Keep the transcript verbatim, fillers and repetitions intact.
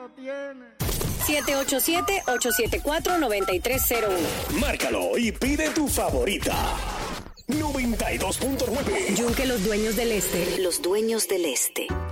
tiene. siete ocho siete, ocho siete cuatro, nueve tres cero uno. Márcalo y pide tu favorita. noventa y dos punto nueve. Yunque los dueños del este. Los dueños del este.